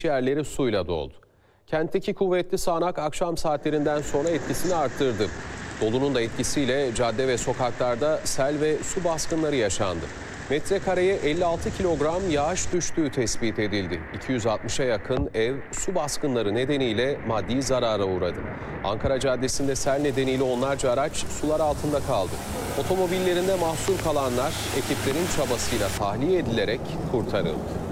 yerleri suyla doldu. Kentteki kuvvetli sağanak akşam saatlerinden sonra etkisini arttırdı. Dolunun da etkisiyle cadde ve sokaklarda sel ve su baskınları yaşandı. Metrekareye 56 kilogram yağış düştüğü tespit edildi. 260'a yakın ev su baskınları nedeniyle maddi zarara uğradı. Ankara Caddesi'nde sel nedeniyle onlarca araç sular altında kaldı. Otomobillerinde mahsur kalanlar ekiplerin çabasıyla tahliye edilerek kurtarıldı.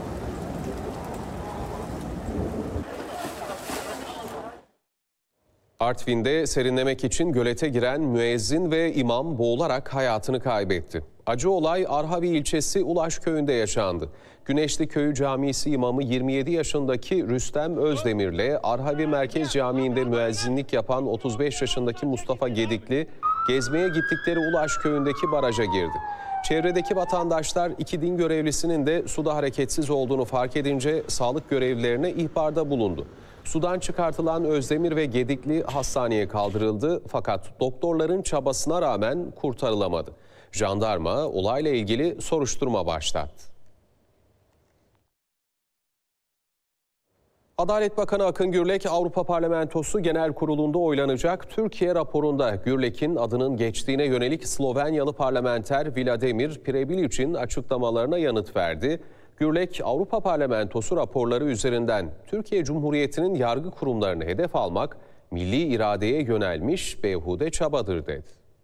Artvin'de serinlemek için gölete giren müezzin ve imam boğularak hayatını kaybetti. Acı olay Arhavi ilçesi Ulaş köyünde yaşandı. Güneşli Köyü Camisi imamı 27 yaşındaki Rüstem Özdemir'le Arhavi Merkez Camii'nde müezzinlik yapan 35 yaşındaki Mustafa Gedikli gezmeye gittikleri Ulaş köyündeki baraja girdi. Çevredeki vatandaşlar iki din görevlisinin de suda hareketsiz olduğunu fark edince sağlık görevlilerine ihbarda bulundu. Sudan çıkartılan Özdemir ve Gedikli hastaneye kaldırıldı fakat doktorların çabasına rağmen kurtarılamadı. Jandarma olayla ilgili soruşturma başlattı. Adalet Bakanı Akın Gürlek, Avrupa Parlamentosu Genel Kurulu'nda oylanacak Türkiye raporunda Gürlek'in adının geçtiğine yönelik Slovenyalı parlamenter Vladimir Prebilic'in açıklamalarına yanıt verdi. Gürlek, Avrupa Parlamentosu raporları üzerinden Türkiye Cumhuriyeti'nin yargı kurumlarını hedef almak milli iradeye yönelmiş beyhude çabadır dedi.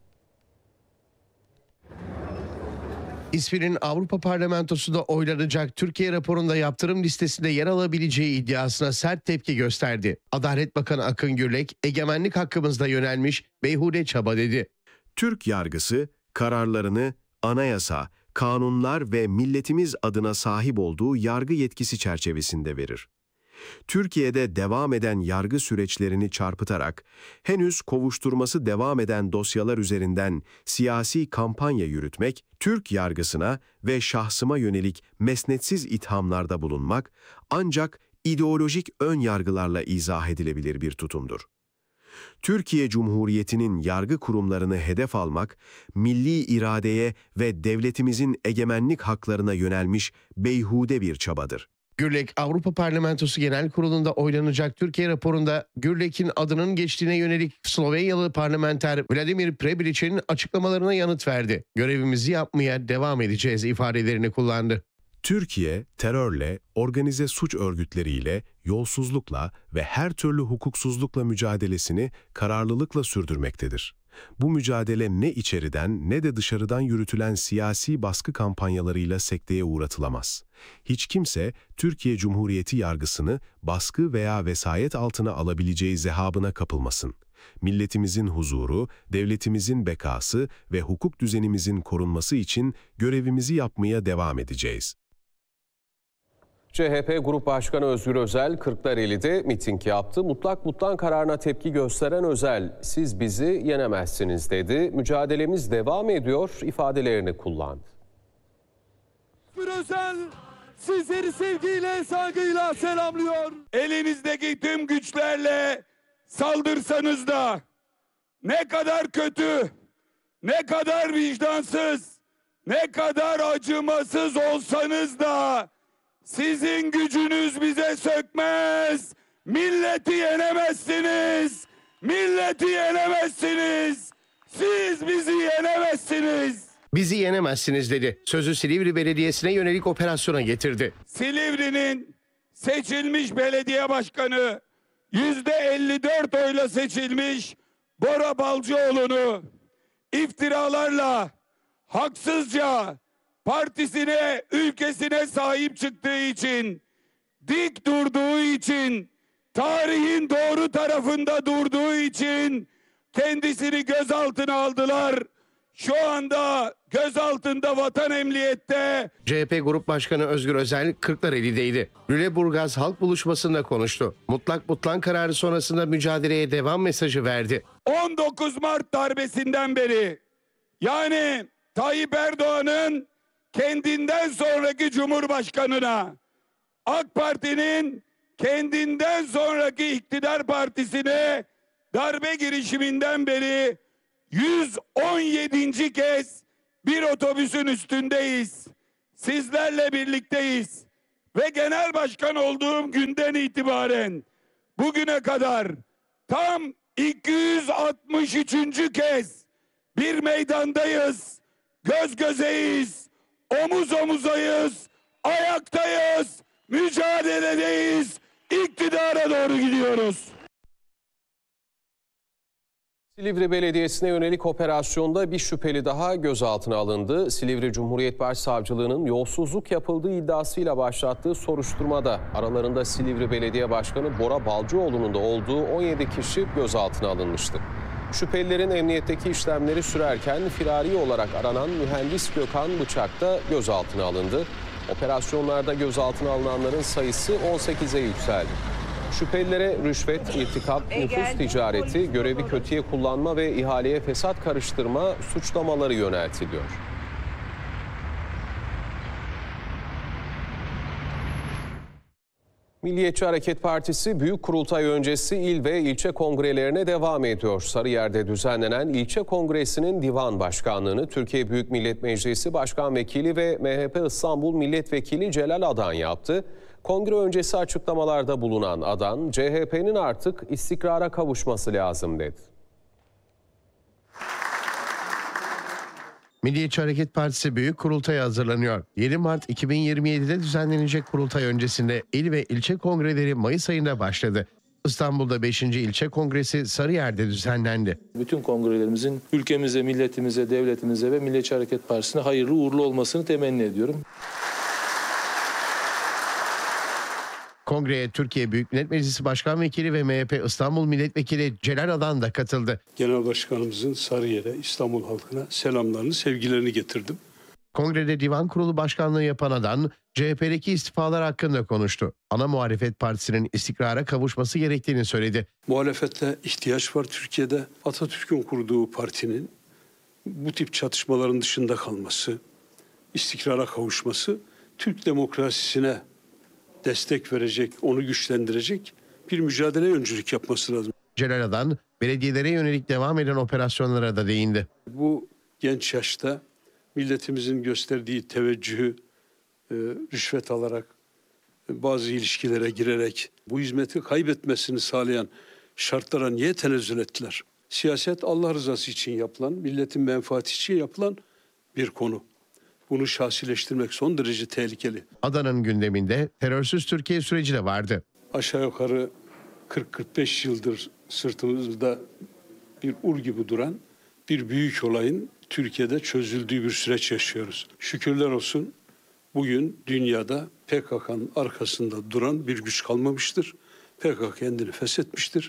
İsminin Avrupa Parlamentosu'nda oylanacak Türkiye raporunda yaptırım listesinde yer alabileceği iddiasına sert tepki gösterdi. Adalet Bakanı Akın Gürlek, egemenlik hakkımızda yönelmiş beyhude çaba dedi. Türk yargısı kararlarını anayasa, kanunlar ve milletimiz adına sahip olduğu yargı yetkisi çerçevesinde verir. Türkiye'de devam eden yargı süreçlerini çarpıtarak henüz kovuşturması devam eden dosyalar üzerinden siyasi kampanya yürütmek, Türk yargısına ve şahsıma yönelik mesnetsiz ithamlarda bulunmak ancak ideolojik ön yargılarla izah edilebilir bir tutumdur. Türkiye Cumhuriyeti'nin yargı kurumlarını hedef almak, milli iradeye ve devletimizin egemenlik haklarına yönelmiş beyhude bir çabadır. Gürlek, Avrupa Parlamentosu Genel Kurulu'nda oylanacak Türkiye raporunda Gürlek'in adının geçtiğine yönelik Slovenyalı parlamenter Vladimir Prebilic'in açıklamalarına yanıt verdi. Görevimizi yapmaya devam edeceğiz ifadelerini kullandı. Türkiye, terörle, organize suç örgütleriyle, yolsuzlukla ve her türlü hukuksuzlukla mücadelesini kararlılıkla sürdürmektedir. Bu mücadele ne içeriden ne de dışarıdan yürütülen siyasi baskı kampanyalarıyla sekteye uğratılamaz. Hiç kimse Türkiye Cumhuriyeti yargısını baskı veya vesayet altına alabileceği zehabına kapılmasın. Milletimizin huzuru, devletimizin bekası ve hukuk düzenimizin korunması için görevimizi yapmaya devam edeceğiz. CHP Grup Başkanı Özgür Özel, Kırklareli'de miting yaptı. Mutlak kararına tepki gösteren Özel, "Siz bizi yenemezsiniz" dedi. "Mücadelemiz devam ediyor" ifadelerini kullandı. Özgür Özel sizleri sevgiyle, saygıyla selamlıyor. Elinizdeki tüm güçlerle saldırsanız da, ne kadar kötü, ne kadar vicdansız, ne kadar acımasız olsanız da sizin gücünüz bize sökmez. Milleti yenemezsiniz. Milleti yenemezsiniz. Siz bizi yenemezsiniz. Bizi yenemezsiniz dedi. Sözü Silivri Belediyesi'ne yönelik operasyona getirdi. Silivri'nin seçilmiş belediye başkanı %54 oyla seçilmiş Bora Balcıoğlu'nu iftiralarla, haksızca partisine, ülkesine sahip çıktığı için, dik durduğu için, tarihin doğru tarafında durduğu için kendisini gözaltına aldılar. Şu anda gözaltında Vatan Emniyet'te. CHP Grup Başkanı Özgür Özel Kırklareli'deydi. Lüleburgaz Halk Buluşması'nda konuştu. Mutlak kararı sonrasında mücadeleye devam mesajı verdi. 19 Mart darbesinden beri, yani Tayyip Erdoğan'ın kendinden sonraki Cumhurbaşkanına, AK Parti'nin kendinden sonraki iktidar partisine darbe girişiminden beri 117. kez bir otobüsün üstündeyiz. Sizlerle birlikteyiz. ve genel başkan olduğum günden itibaren bugüne kadar tam 263. kez bir meydandayız, göz gözeyiz, omuz omuzayız, ayaktayız, mücadeledeyiz, iktidara doğru gidiyoruz. Silivri Belediyesi'ne yönelik operasyonda bir şüpheli daha gözaltına alındı. Silivri Cumhuriyet Başsavcılığı'nın yolsuzluk yapıldığı iddiasıyla başlattığı soruşturmada aralarında Silivri Belediye Başkanı Bora Balcıoğlu'nun da olduğu 17 kişi gözaltına alınmıştı. Şüphelilerin emniyetteki işlemleri sürerken firari olarak aranan mühendis Gökhan Bıçak da gözaltına alındı. Operasyonlarda gözaltına alınanların sayısı 18'e yükseldi. Şüphelilere rüşvet, irtikap, nüfus ticareti, görevi kötüye kullanma ve ihaleye fesat karıştırma suçlamaları yöneltiliyor. Milliyetçi Hareket Partisi Büyük Kurultay öncesi il ve ilçe kongrelerine devam ediyor. Sarıyer'de düzenlenen ilçe kongresinin divan başkanlığını Türkiye Büyük Millet Meclisi Başkan Vekili ve MHP İstanbul Milletvekili Celal Adan yaptı. Kongre öncesi açıklamalarda bulunan Adan, CHP'nin artık istikrara kavuşması lazım dedi. Milliyetçi Hareket Partisi Büyük Kurultay'a hazırlanıyor. 7 Mart 2027'de düzenlenecek kurultay öncesinde il ve ilçe kongreleri Mayıs ayında başladı. İstanbul'da 5. ilçe kongresi Sarıyer'de düzenlendi. Bütün kongrelerimizin ülkemize, milletimize, devletimize ve Milliyetçi Hareket Partisi'ne hayırlı uğurlu olmasını temenni ediyorum. Kongreye Türkiye Büyük Millet Meclisi Başkan Vekili ve MHP İstanbul Milletvekili Celal Adan da katıldı. Genel Başkanımızın Sarıyer'e, İstanbul halkına selamlarını, sevgilerini getirdim. Kongrede Divan Kurulu Başkanlığı yapan Adan, CHP'deki istifalar hakkında konuştu. Ana muhalefet partisinin istikrara kavuşması gerektiğini söyledi. Muhalefette ihtiyaç var Türkiye'de. Atatürk'ün kurduğu partinin bu tip çatışmaların dışında kalması, istikrara kavuşması, Türk demokrasisine destek verecek, onu güçlendirecek bir mücadeleye öncülük yapması lazım. Celal Adan, belediyelere yönelik devam eden operasyonlara da değindi. Bu genç yaşta milletimizin gösterdiği teveccühü rüşvet alarak, bazı ilişkilere girerek bu hizmeti kaybetmesini sağlayan şartlara niye tenezzül ettiler? Siyaset Allah rızası için yapılan, milletin menfaati için yapılan bir konu. Bunu şahsileştirmek son derece tehlikeli. Adan'ın gündeminde terörsüz Türkiye süreci de vardı. Aşağı yukarı 40-45 yıldır sırtımızda bir ur gibi duran bir büyük olayın Türkiye'de çözüldüğü bir süreç yaşıyoruz. Şükürler olsun bugün dünyada PKK'nın arkasında duran bir güç kalmamıştır. PKK kendini feshetmiştir.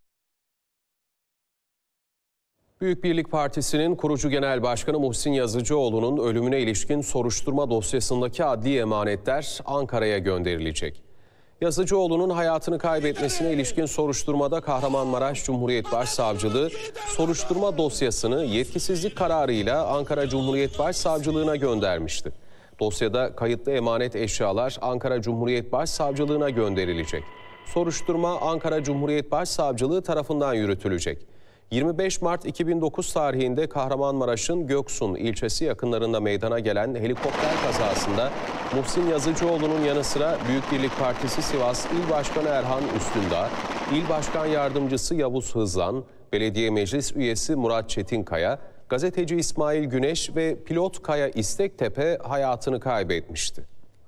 Büyük Birlik Partisi'nin kurucu genel başkanı Muhsin Yazıcıoğlu'nun ölümüne ilişkin soruşturma dosyasındaki adli emanetler Ankara'ya gönderilecek. Yazıcıoğlu'nun hayatını kaybetmesine ilişkin soruşturmada Kahramanmaraş Cumhuriyet Başsavcılığı soruşturma dosyasını yetkisizlik kararıyla Ankara Cumhuriyet Başsavcılığına göndermişti. Dosyada kayıtlı emanet eşyalar Ankara Cumhuriyet Başsavcılığına gönderilecek. Soruşturma Ankara Cumhuriyet Başsavcılığı tarafından yürütülecek. 25 Mart 2009 tarihinde Kahramanmaraş'ın Göksun ilçesi yakınlarında meydana gelen helikopter kazasında Muhsin Yazıcıoğlu'nun yanı sıra Büyük Birlik Partisi Sivas İl Başkanı Erhan Üstündağ, İl Başkan Yardımcısı Yavuz Hızlan, Belediye Meclis Üyesi Murat Çetinkaya, gazeteci İsmail Güneş ve pilot Kaya İstektepe hayatını kaybetmişti.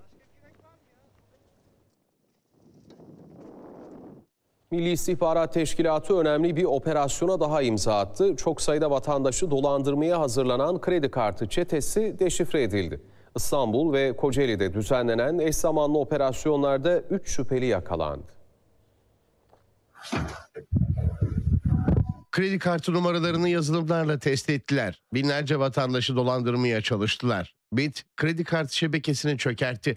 Milli İstihbarat Teşkilatı önemli bir operasyona daha imza attı. Çok sayıda vatandaşı dolandırmaya hazırlanan kredi kartı çetesi deşifre edildi. İstanbul ve Kocaeli'de düzenlenen eş zamanlı operasyonlarda 3 şüpheli yakalandı. Kredi kartı numaralarını yazılımlarla test ettiler. Binlerce vatandaşı dolandırmaya çalıştılar. BİT kredi kartı şebekesini çökertti.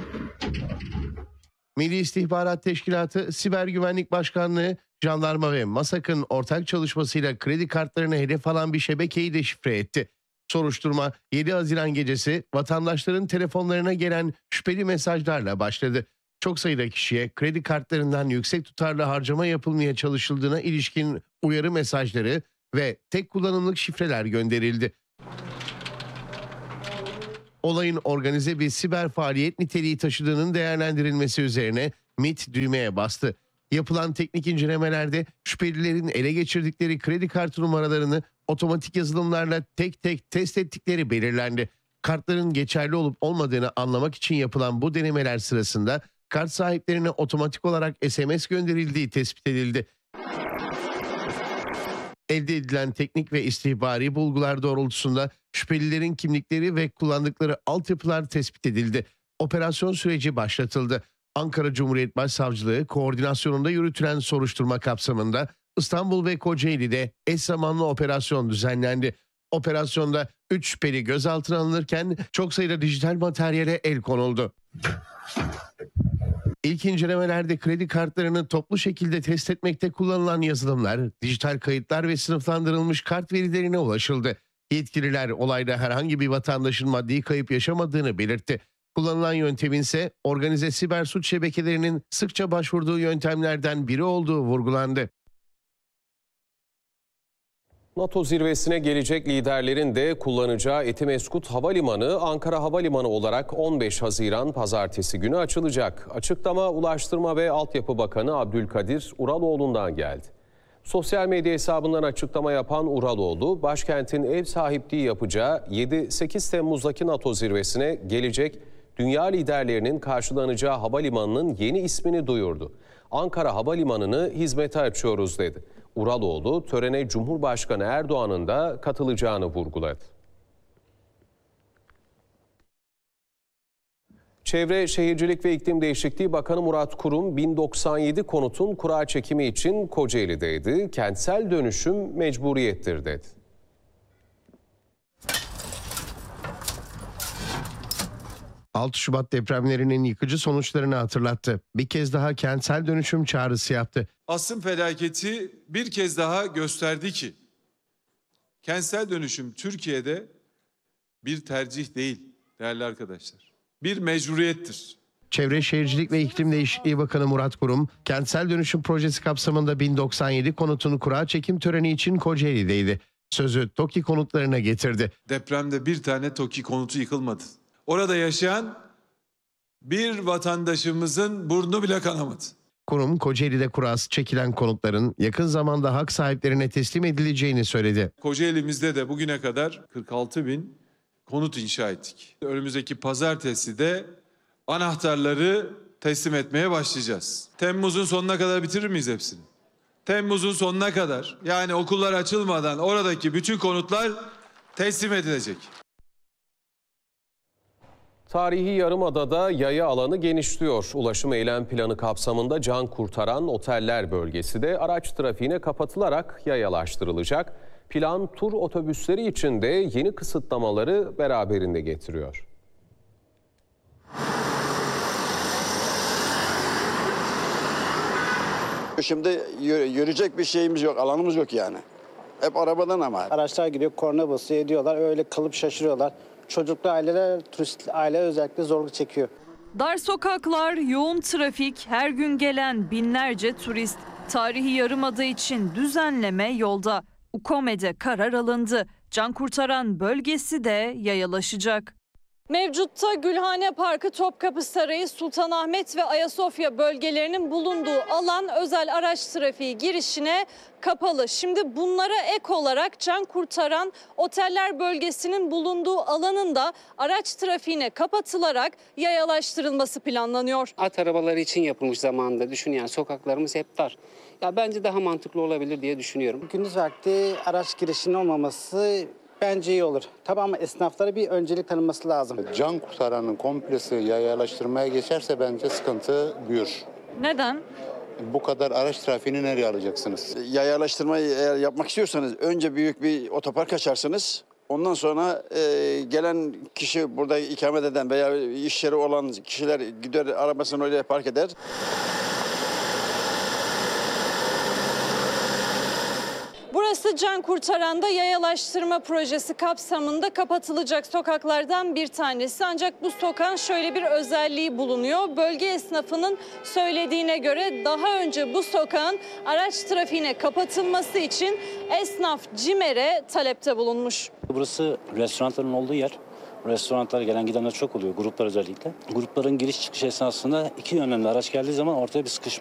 Milli İstihbarat Teşkilatı, Siber Güvenlik Başkanlığı, Jandarma ve MASAK'ın ortak çalışmasıyla kredi kartlarını hedef alan bir şebekeyi deşifre etti. Soruşturma 7 Haziran gecesi vatandaşların telefonlarına gelen şüpheli mesajlarla başladı. Çok sayıda kişiye kredi kartlarından yüksek tutarlı harcama yapılmaya çalışıldığına ilişkin uyarı mesajları ve tek kullanımlık şifreler gönderildi. Olayın organize bir siber faaliyet niteliği taşıdığının değerlendirilmesi üzerine MİT düğmeye bastı. Yapılan teknik incelemelerde şüphelilerin ele geçirdikleri kredi kartı numaralarını otomatik yazılımlarla tek tek test ettikleri belirlendi. Kartların geçerli olup olmadığını anlamak için yapılan bu denemeler sırasında kart sahiplerine otomatik olarak SMS gönderildiği tespit edildi. Elde edilen teknik ve istihbari bulgular doğrultusunda şüphelilerin kimlikleri ve kullandıkları altyapılar tespit edildi. Operasyon süreci başlatıldı. Ankara Cumhuriyet Başsavcılığı koordinasyonunda yürütülen soruşturma kapsamında İstanbul ve Kocaeli'de eş zamanlı operasyon düzenlendi. Operasyonda 3 şüpheli gözaltına alınırken çok sayıda dijital materyale el konuldu. İlk incelemelerde kredi kartlarını toplu şekilde test etmekte kullanılan yazılımlar, dijital kayıtlar ve sınıflandırılmış kart verilerine ulaşıldı. Yetkililer olayda herhangi bir vatandaşın maddi kayıp yaşamadığını belirtti. Kullanılan yöntemin ise organize siber suç şebekelerinin sıkça başvurduğu yöntemlerden biri olduğu vurgulandı. NATO zirvesine gelecek liderlerin de kullanacağı Etimeskut Havalimanı, Ankara Havalimanı olarak 15 Haziran Pazartesi günü açılacak. Açıklama Ulaştırma ve Altyapı Bakanı Abdülkadir Uraloğlu'ndan geldi. Sosyal medya hesabından açıklama yapan Uraloğlu, başkentin ev sahipliği yapacağı 7-8 Temmuz'daki NATO zirvesine gelecek dünya liderlerinin karşılanacağı havalimanının yeni ismini duyurdu. Ankara Havalimanı'nı hizmete açıyoruz dedi. Uraloğlu, törene Cumhurbaşkanı Erdoğan'ın da katılacağını vurguladı. Çevre, Şehircilik ve İklim Değişikliği Bakanı Murat Kurum, 1097 konutun kura çekimi için Kocaeli'deydi. Kentsel dönüşüm mecburiyettir dedi. ...6 Şubat depremlerinin yıkıcı sonuçlarını hatırlattı. Bir kez daha kentsel dönüşüm çağrısı yaptı. Asrın felaketi bir kez daha gösterdi ki kentsel dönüşüm Türkiye'de bir tercih değil değerli arkadaşlar. Bir mecburiyettir. Çevre, Şehircilik ve İklim Değişikliği Bakanı Murat Kurum, kentsel dönüşüm projesi kapsamında 1097 konutun kura çekim töreni için Kocaeli'deydi. Sözü TOKİ konutlarına getirdi. Depremde bir tane TOKİ konutu yıkılmadı. Orada yaşayan bir vatandaşımızın burnu bile kanamadı. Kurum, Kocaeli'de kurası çekilen konutların yakın zamanda hak sahiplerine teslim edileceğini söyledi. Kocaeli'mizde de bugüne kadar 46.000 konut inşa ettik. Önümüzdeki pazartesi de anahtarları teslim etmeye başlayacağız. Temmuz'un sonuna kadar bitirir miyiz hepsini? Temmuz'un sonuna kadar, yani okullar açılmadan oradaki bütün konutlar teslim edilecek. Tarihi Yarımada'da yaya alanı genişliyor. Ulaşım eylem planı kapsamında can kurtaran oteller bölgesi de araç trafiğine kapatılarak yayalaştırılacak. Plan tur otobüsleri için de yeni kısıtlamaları beraberinde getiriyor. Şimdi yürüyecek bir şeyimiz yok, alanımız yok yani. Hep arabadan ama. Araçlar gidiyor, korna basıyor, ediyorlar. Öyle kalıp şaşırıyorlar. Çocuklu aileler, turist aileler özellikle zorluk çekiyor. Dar sokaklar, yoğun trafik, her gün gelen binlerce turist. Tarihi Yarımada için düzenleme yolda. UKOME'de karar alındı. Can kurtaran bölgesi de yayalaşacak. Mevcutta Gülhane Parkı, Topkapı Sarayı, Sultanahmet ve Ayasofya bölgelerinin bulunduğu alan özel araç trafiği girişine kapalı. Şimdi bunlara ek olarak can kurtaran oteller bölgesinin bulunduğu alanın da araç trafiğine kapatılarak yayalaştırılması planlanıyor. At arabaları için yapılmış zamanında, düşün yani, sokaklarımız hep dar. Ya bence daha mantıklı olabilir diye düşünüyorum. Gündüz vakti araç girişinin olmaması bence iyi olur. Tabii ama esnaflara bir öncelik tanınması lazım. Can kurtaranın komplesi yayalaştırmaya geçerse bence sıkıntı büyür. Neden? Bu kadar araç trafiğini nereye alacaksınız? Yayalaştırmayı eğer yapmak istiyorsanız önce büyük bir otopark açarsınız. Ondan sonra gelen kişi, burada ikamet eden veya iş yeri olan kişiler gider arabasını oraya park eder. Burası can kurtaranda yayalaştırma projesi kapsamında kapatılacak sokaklardan bir tanesi. Ancak bu sokağın şöyle bir özelliği bulunuyor. Bölge esnafının söylediğine göre daha önce bu sokağın araç trafiğine kapatılması için esnaf CİMER'e talepte bulunmuş. Burası restoranların olduğu yer. Restoranlara gelen gidenler çok oluyor, gruplar özellikle. Grupların giriş çıkış esnasında iki yönlemli araç geldiği zaman ortaya bir sıkışma